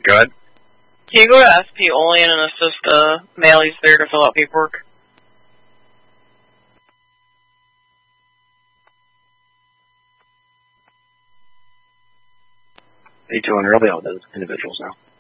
Go ahead. Can you go to SP only and assist Maley's there to fill out paperwork? Are you doing early on those individuals now?